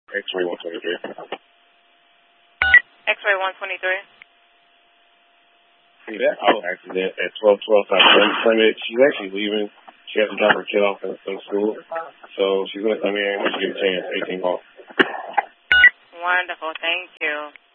X-ray 123. X-ray 123. See that auto accident at 1212 South Summit. She's actually leaving. She has to drop her kid off in school. So she's going to come in when she gets a chance, 18 off. Wonderful. Thank you.